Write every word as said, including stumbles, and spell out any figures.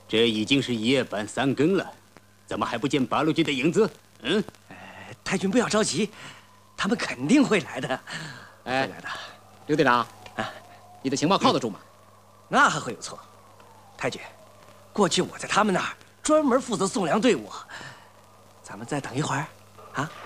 这已经是夜半三更了，怎么还不见八路军的影子？嗯， 哎，太君不要着急，他们肯定会来的。 哎， 会来的。 刘队长，啊，你的情报靠得住吗？ 那还会有错？太君，过去我在他们那儿专门负责送粮队伍。咱们再等一会儿，啊。